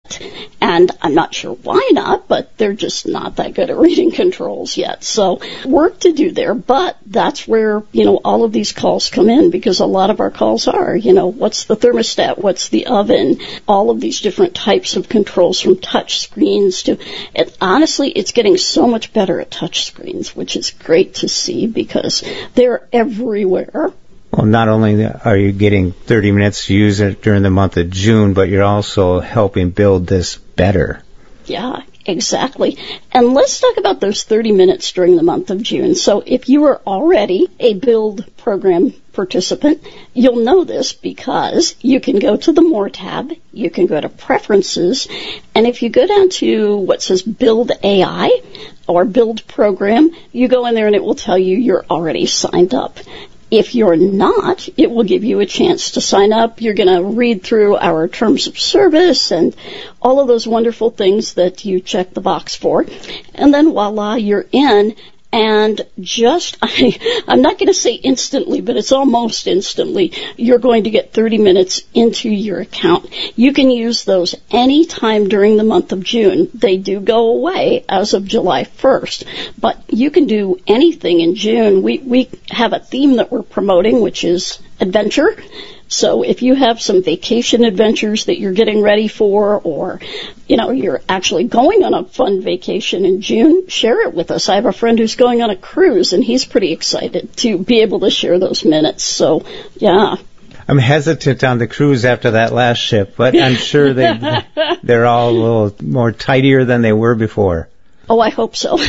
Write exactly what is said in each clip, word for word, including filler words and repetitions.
yet. And I'm not sure why not, but they're just not that good at reading controls yet. So work to do there, but that's where, you know, all of these calls come in, because a lot of our calls are, you know, what's the thermostat, what's the oven, all of these different types of controls, from touch screens to, and honestly, it's getting so much better at touch screens, which is great to see because they're everywhere. Well, not only are you getting thirty minutes to use it during the month of June, but you're also helping build this better. Yeah, exactly. And let's talk about those thirty minutes during the month of June. So if you are already a Build program participant, you'll know this because you can go to the More tab, you can go to Preferences, and if you go down to what says Build A I or Build Program, you go in there and it will tell you you're already signed up. If you're not, it will give you a chance to sign up. You're going to read through our terms of service and all of those wonderful things that you check the box for. And then voila, you're in. And just, I, I'm not going to say instantly, but it's almost instantly, you're going to get thirty minutes into your account. You can use those any time during the month of June. They do go away as of July first, but you can do anything in June. We, we have a theme that we're promoting, which is adventure. So if you have some vacation adventures that you're getting ready for, or, you know, you're actually going on a fun vacation in June, share it with us. I have a friend who's going on a cruise, and he's pretty excited to be able to share those minutes. So, yeah. I'm hesitant on the cruise after that last ship, but I'm sure they, they're all a little more tidier than they were before. Oh, I hope so.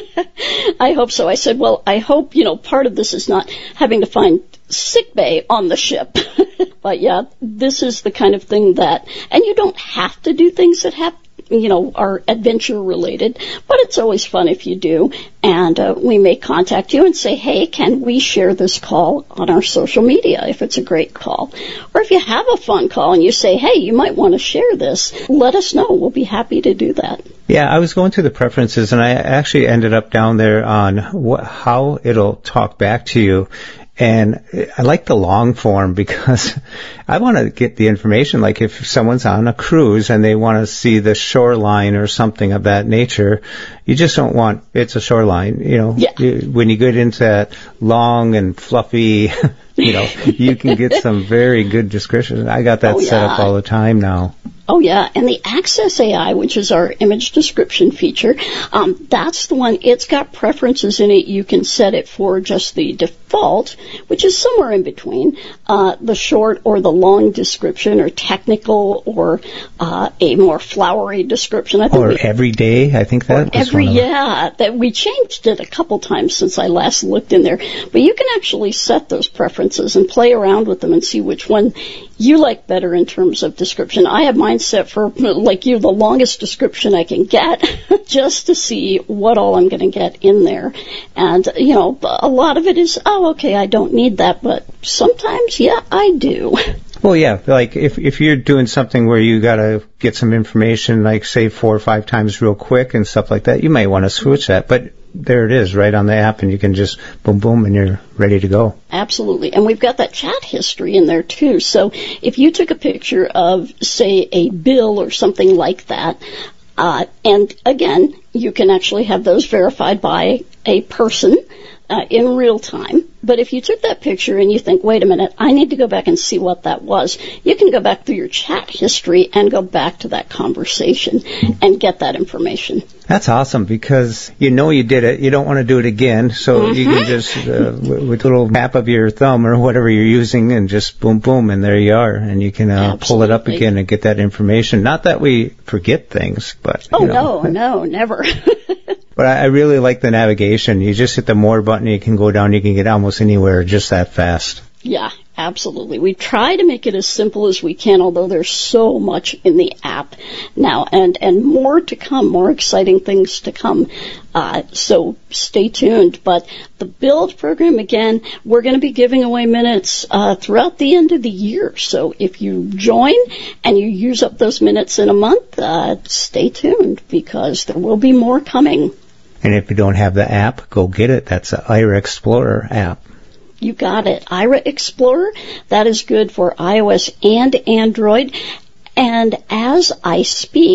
I hope so. I said, well, I hope, you know, part of this is not having to find sick bay on the ship. But yeah, this is the kind of thing that, and you don't have to do things that have, you know, are adventure related, but it's always fun if you do. And uh, we may contact you and say, hey, can we share this call on our social media if it's a great call? Or if you have a fun call and you say, hey, you might want to share this, let us know. We'll be happy to do that. Yeah, I was going through the preferences, and I actually ended up down there on what, how it'll talk back to you. And I like the long form because I want to get the information, like if someone's on a cruise and they want to see the shoreline or something of that nature, you just don't want, it's a shoreline, you know. Yeah. You, when you get into that long and fluffy, you know, you can get some very good descriptions. I got that oh, set yeah. up all the time now. Oh, yeah, and the Access A I, which is our image description feature, um, that's the one, it's got preferences in it. You can set it for just the default, which is somewhere in between, uh, the short or the long description, or technical, or uh, a more flowery description. I think or we, every day, I think that was every, one of yeah, that we changed it a couple times since I last looked in there. But you can actually set those preferences and play around with them and see which one you like better in terms of description. I have mine set for, like you, the longest description I can get, just to see what all I'm going to get in there. And, you know, a lot of it is, oh, okay, I don't need that, but sometimes, yeah, I do. Well, yeah, like if if you're doing something where you got to get some information, like say four or five times real quick and stuff like that, you might want to switch that. But there it is right on the app, and you can just boom, boom, and you're ready to go. Absolutely. And we've got that chat history in there, too. So if you took a picture of, say, a bill or something like that, uh, and again, you can actually have those verified by a person uh, in real time. But if you took that picture and you think, wait a minute, I need to go back and see what that was, you can go back through your chat history and go back to that conversation and get that information. That's awesome, because you know you did it. You don't want to do it again, so Mm-hmm. you can just, uh, with a little tap of your thumb or whatever you're using, and just boom, boom, and there you are. And you can uh, pull it up again and get that information. Not that we forget things, but... Oh, you know. no, no, never. But I really like the navigation. You just hit the More button, you can go down, you can get almost anywhere just that fast. Yeah, absolutely. We try to make it as simple as we can, although there's so much in the app now, and, and more to come, more exciting things to come. Uh, so stay tuned. But the Build program, again, we're going to be giving away minutes uh, throughout the end of the year. So if you join and you use up those minutes in a month, uh, stay tuned, because there will be more coming. And if you don't have the app, go get it. That's the Aira Explorer app. You got it. Aira Explorer, that is good for iOS and Android. And as I speak,